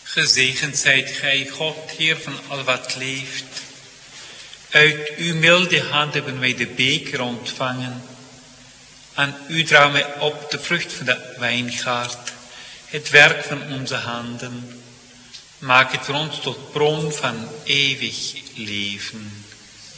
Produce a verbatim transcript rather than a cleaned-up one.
Gezegend zijt gij, God, Heer van al wat leeft. Uit uw milde hand hebben wij de beker ontvangen. Aan u dragen wij op de vrucht van de wijngaard, het werk van onze handen. Maak het voor ons tot bron van eeuwig leven.